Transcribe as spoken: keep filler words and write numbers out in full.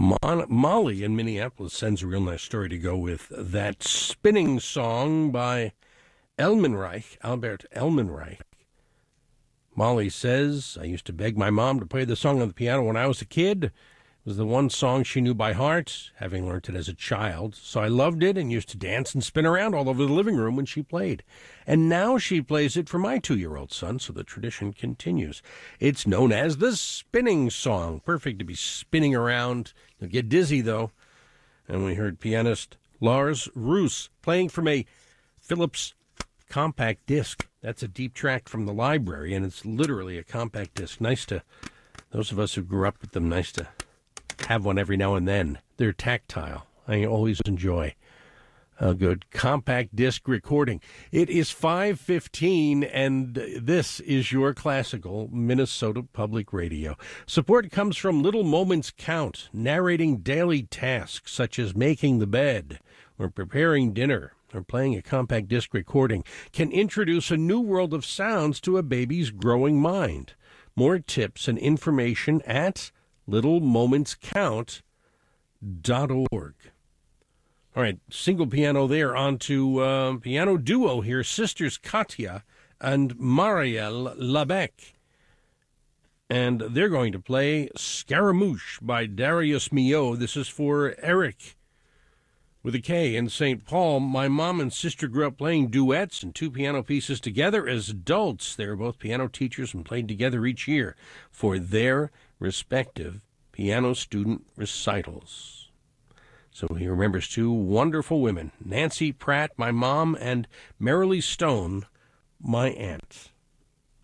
Mon- Molly in Minneapolis sends a real nice story to go with that spinning song by Elmenreich, Albert Elmenreich. Molly says, I used to beg my mom to play the song on the piano when I was a kid. It was the one song she knew by heart, having learned it as a child. So I loved it and used to dance and spin around all over the living room when she played. And now she plays it for my two-year-old son, so the tradition continues. It's known as the spinning song. Perfect to be spinning around. You'll get dizzy, though. And we heard pianist Lars Roos playing from a Philips compact disc. That's a deep track from the library, and it's literally a compact disc. Nice to, those of us who grew up with them, nice to have one every now and then. They're tactile. I always enjoy a good compact disc recording. It is five fifteen, and this is your classical Minnesota Public Radio. Support comes from Little Moments Count, narrating daily tasks such as making the bed or preparing dinner or playing a compact disc recording can introduce a new world of sounds to a baby's growing mind. More tips and information at little moments count dot org. All right, single piano there, on to uh, piano duo here, sisters Katya and Marielle Labec. And they're going to play Scaramouche by Darius Milhaud. This is for Eric with a K in Saint Paul. My mom and sister grew up playing duets and two piano pieces together as adults. They were both piano teachers and played together each year for their respective piano student recitals. So he remembers two wonderful women, Nancy Pratt, my mom, and Marilee Stone, my aunt.